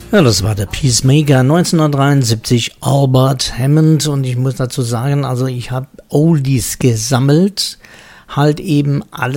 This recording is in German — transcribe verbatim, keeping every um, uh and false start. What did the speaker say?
Ja, das war der Peacemaker neunzehnhundertdreiundsiebzig, Albert Hammond, und ich muss dazu sagen, also ich habe Oldies gesammelt, halt eben alle